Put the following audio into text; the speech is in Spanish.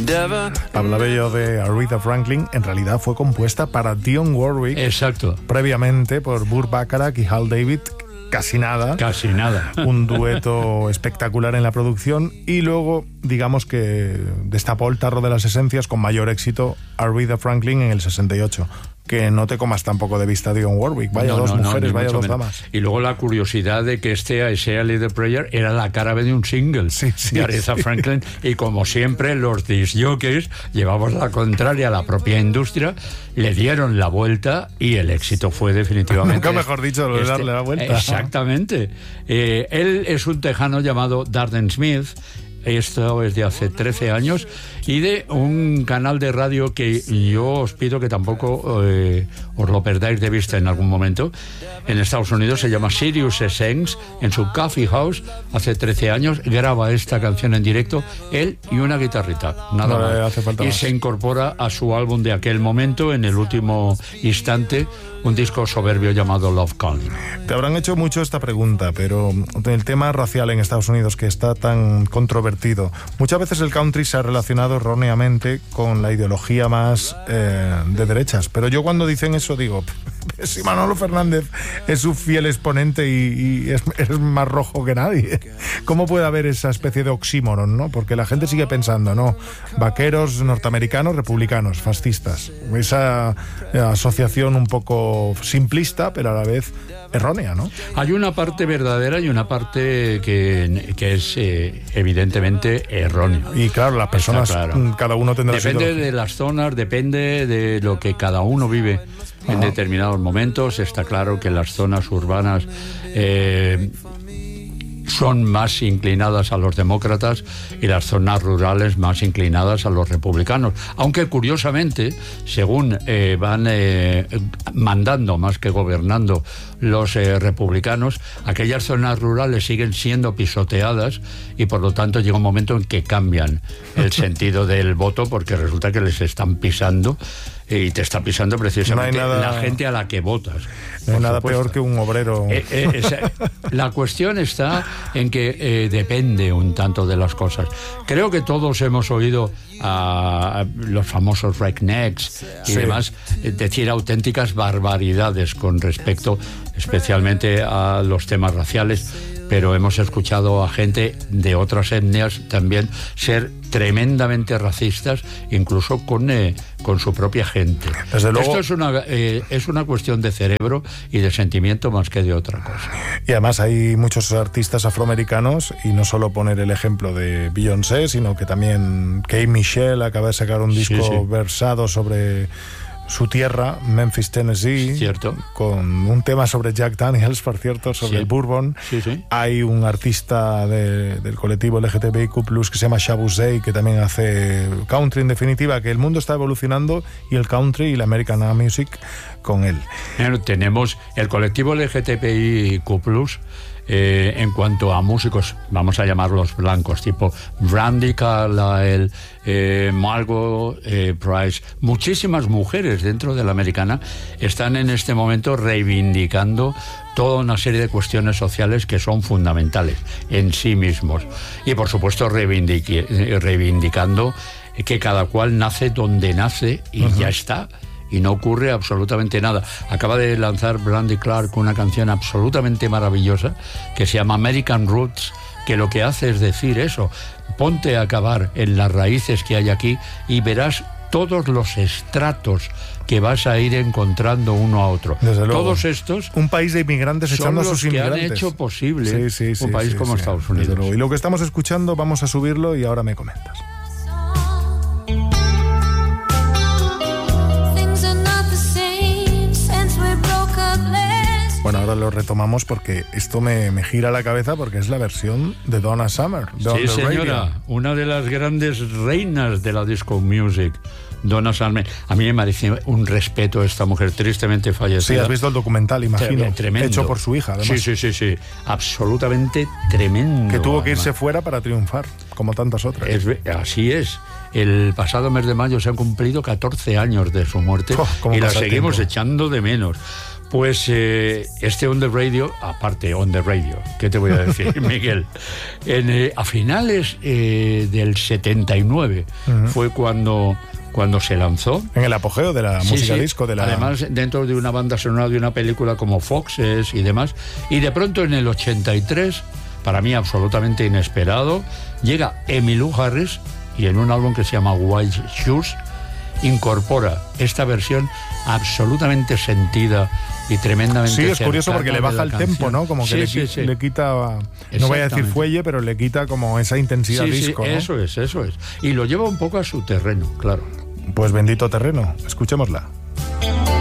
Hablaba yo de Aretha Franklin, en realidad fue compuesta para Dionne Warwick. Exacto. Previamente por Burt Bacharach y Hal David. Casi nada. Un dueto espectacular en la producción. Y luego, digamos que destapó el tarro de las esencias con mayor éxito Aretha Franklin en el 68. Que no te comas tampoco de vista Dionne Warwick. Vaya dos mujeres, vaya dos damas. Y luego la curiosidad de que I Say a Little Prayer era la cara B de un single de Aretha Franklin. Y como siempre, los disc jockeys llevamos la contraria a la propia industria, le dieron la vuelta y el éxito fue definitivamente... Nunca mejor dicho, lo de darle la vuelta. Exactamente. Él es un tejano llamado Darden Smith. Esto es de hace 13 años y de un canal de radio que yo os pido que tampoco os lo perdáis de vista en algún momento. En Estados Unidos se llama Sirius XM. En su coffee house hace 13 años graba esta canción en directo, él y una guitarrita, nada más. Y más. Se incorpora a su álbum de aquel momento, en el último instante, un disco soberbio llamado Love Gun. Te habrán hecho mucho esta pregunta, pero el tema racial en Estados Unidos, que está tan controvertido, muchas veces el country se ha relacionado erróneamente con la ideología más de derechas, pero yo cuando dicen eso digo, si Manolo Fernández es su fiel exponente y es más rojo que nadie, ¿cómo puede haber esa especie de oxímoron, no? Porque la gente sigue pensando, no, vaqueros norteamericanos, republicanos, fascistas, esa asociación un poco simplista, pero a la vez errónea, ¿no? Hay una parte verdadera y una parte que es evidentemente errónea. Y claro, las personas, cada uno tendrá depende de las zonas, depende de lo que cada uno vive en determinados momentos. Está claro que las zonas urbanas son más inclinadas a los demócratas y las zonas rurales más inclinadas a los republicanos. Aunque curiosamente, según van mandando más que gobernando los republicanos, aquellas zonas rurales siguen siendo pisoteadas y por lo tanto llega un momento en que cambian el sentido del voto, porque resulta que les están pisando y te está pisando precisamente la gente a la que votas. No hay nada peor que un obrero. La cuestión está en que depende un tanto de las cosas. Creo que todos hemos oído a los famosos rednecks y demás decir auténticas barbaridades con respecto especialmente a los temas raciales, pero hemos escuchado a gente de otras etnias también ser tremendamente racistas, incluso con su propia gente. Desde luego, esto es una cuestión de cerebro y de sentimiento más que de otra cosa. Y además hay muchos artistas afroamericanos, y no solo poner el ejemplo de Beyoncé, sino que también Kate Michelle acaba de sacar un disco versado sobre su tierra, Memphis, Tennessee, cierto, con un tema sobre Jack Daniels, por cierto, sobre el bourbon. Hay un artista del colectivo LGTBIQ+, que se llama Shabu Zey, que también hace country. En definitiva, que el mundo está evolucionando y el country y la American Music con él. Tenemos el colectivo LGTBIQ+, en cuanto a músicos, vamos a llamarlos blancos, tipo Brandi Carlile, Margot Price, muchísimas mujeres dentro de la americana están en este momento reivindicando toda una serie de cuestiones sociales que son fundamentales en sí mismos, y por supuesto reivindicando que cada cual nace donde nace y ya está, y no ocurre absolutamente nada. Acaba de lanzar Brandi Clark una canción absolutamente maravillosa que se llama American Roots, que lo que hace es decir eso: ponte a cavar en las raíces que hay aquí y verás todos los estratos que vas a ir encontrando uno a otro. Desde luego. Todos estos, un país de inmigrantes echando a sus inmigrantes. Han hecho posible un país como Estados Unidos. Y lo que estamos escuchando, vamos a subirlo y ahora me comentas. Bueno, ahora lo retomamos porque esto me gira la cabeza, porque es la versión de Donna Summer. Sí, señora, una de las grandes reinas de la disco music, Donna Summer. A mí me merece un respeto esta mujer, tristemente fallecida. Sí, has visto el documental, imagino. Tremendo. Hecho por su hija, además. Sí. Absolutamente tremendo. Que tuvo que irse fuera para triunfar, como tantas otras. Así es. El pasado mes de mayo se han cumplido 14 años de su muerte y la seguimos echando de menos. Pues este On The Radio, aparte On The Radio, ¿qué te voy a decir, Miguel? A finales del 79 fue cuando se lanzó. En el apogeo de la música disco. Además, dentro de una banda sonora de una película como Foxes y demás. Y de pronto en el 83, para mí absolutamente inesperado, llega Emmylou Harris y en un álbum que se llama White Shoes incorpora esta versión absolutamente sentida y tremendamente Sí, es curioso porque le baja el tempo, ¿no? Como que le quita, no voy a decir fuelle, pero le quita como esa intensidad disco, ¿no? Eso es. Y lo lleva un poco a su terreno, claro. Pues bendito terreno, escuchémosla.